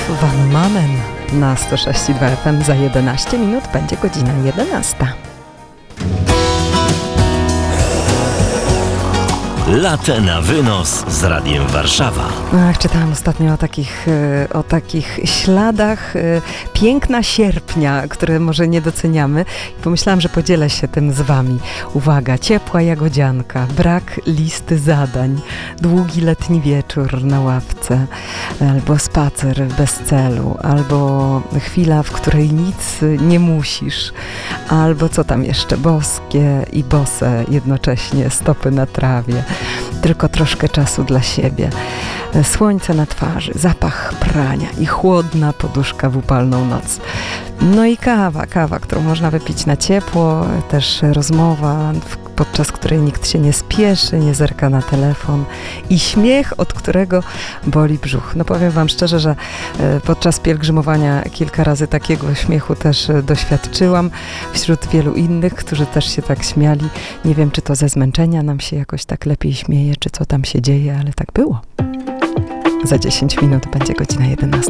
Van Manen na 106,2 FM. Za 11 minut będzie godzina 11. Latte na wynos z Radiem Warszawa. Ach, czytałam ostatnio o takich śladach piękna sierpnia, które może nie doceniamy. I pomyślałam, że podzielę się tym z wami. Uwaga, ciepła jagodzianka, brak listy zadań, długi letni wieczór na ławce, albo spacer bez celu, albo chwila, w której nic nie musisz, albo co tam jeszcze, boskie i bose jednocześnie stopy na trawie. Tylko troszkę czasu dla siebie. Słońce na twarzy, zapach prania i chłodna poduszka w upalną noc. No i kawa, którą można wypić na ciepło, też rozmowa, podczas której nikt się nie spieszy, nie zerka na telefon i śmiech, od którego boli brzuch. No powiem wam szczerze, że podczas pielgrzymowania kilka razy takiego śmiechu też doświadczyłam wśród wielu innych, którzy też się tak śmiali. Nie wiem, czy to ze zmęczenia nam się jakoś tak lepiej śmieje, czy co tam się dzieje, ale tak było. Za 10 minut będzie godzina 11.